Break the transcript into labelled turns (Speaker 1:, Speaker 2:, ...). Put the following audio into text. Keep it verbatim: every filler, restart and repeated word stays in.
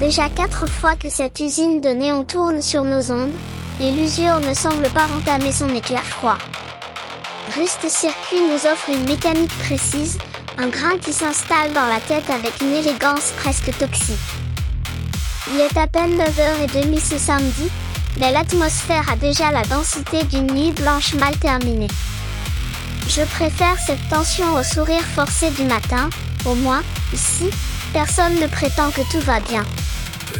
Speaker 1: déjà quatre fois que cette usine de néon tourne sur nos ondes, et l'usure ne semble pas entamer son éclair froid. Rust Circuit nous offre une mécanique précise, un grain qui s'installe dans la tête avec une élégance presque toxique. Il est à peine neuf heures trente ce samedi, mais l'atmosphère a déjà la densité d'une nuit blanche mal terminée. Je préfère cette tension au sourire forcé du matin, au moins, ici, personne ne prétend que tout va bien.